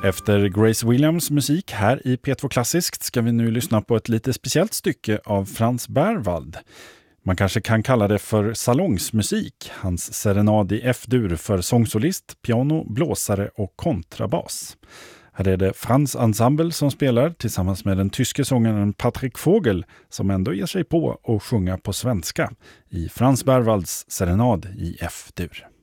Efter Grace Williams musik här i P2 Klassiskt ska vi nu lyssna på ett lite speciellt stycke av Franz Berwald. Man kanske kan kalla det för salongsmusik, hans serenad i F-dur för sångsolist, piano, blåsare och kontrabas. Här är det Franz Ensemble som spelar tillsammans med den tyske sångaren Patrick Vogel som ändå ger sig på att sjunga på svenska i Franz Berwalds serenad i F-dur.